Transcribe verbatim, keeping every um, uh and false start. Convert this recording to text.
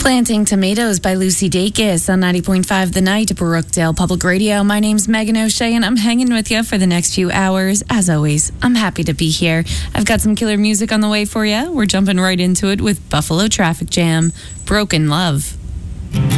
Planting Tomatoes by Lucy Dacus on ninety point five The Night, Brookdale Public Radio. My name's Megan O'Shea, and I'm hanging with you for the next few hours. As always, I'm happy to be here. I've got some killer music on the way for you. We're jumping right into it with Buffalo Traffic Jam, Broken Love.